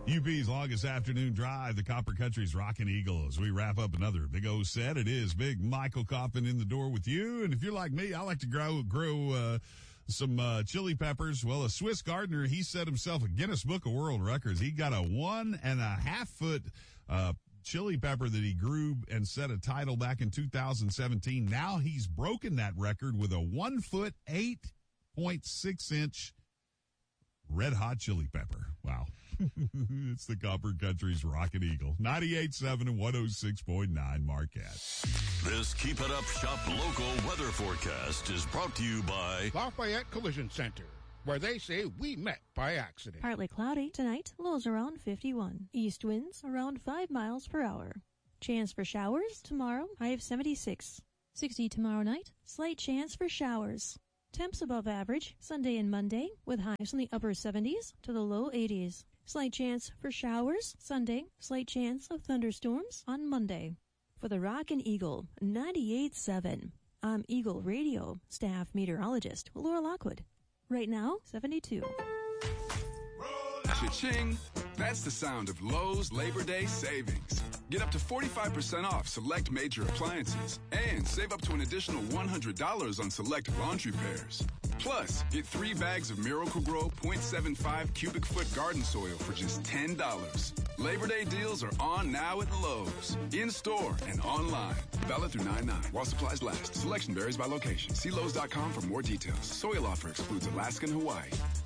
UP's longest afternoon drive, the Copper Country's Rockin' Eagle. As we wrap up another Big O set, it is Big Michael Coffin in the door with you. And if you're like me, I like to grow some chili peppers. Well, a Swiss gardener, he set himself a Guinness Book of World Records. He got a 1.5 foot chili pepper that he grew and set a title back in 2017. Now he's broken that record with a 1 foot 8.6 inch red hot chili pepper. Wow. It's the Copper Country's Rockin' Eagle. 98.7 and 106.9 Marquette. This Keep It Up Shop local weather forecast is brought to you by Lafayette Collision Center, where they say we met by accident. Partly cloudy tonight, lows around 51. East winds around 5 miles per hour. Chance for showers tomorrow, high of 76. 60 tomorrow night, slight chance for showers. Temps above average Sunday and Monday, with highs in the upper 70s to the low 80s. Slight chance for showers Sunday, slight chance of thunderstorms on Monday. For the Rockin' Eagle 98.7, I'm Eagle Radio staff meteorologist Laura Lockwood. Right now, 72. Cha-ching! That's the sound of Lowe's Labor Day savings. Get up to 45% off select major appliances and save up to an additional $100 on select laundry pairs. Plus, get 3 bags of Miracle-Gro 0.75 cubic foot garden soil for just $10. Labor Day deals are on now at Lowe's. In-store and online. Valid through 9/9 while supplies last. Selection varies by location. See Lowe's.com for more details. Soil offer excludes Alaska and Hawaii.